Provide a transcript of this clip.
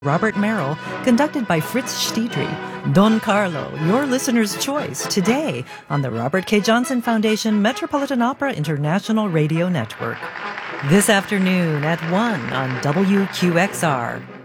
Robert Merrill, conducted by Fritz Stiedry. Don Carlo, your listener's choice, today on the Robert K. Johnson Foundation Metropolitan Opera International Radio Network. This afternoon at 1 on WQXR.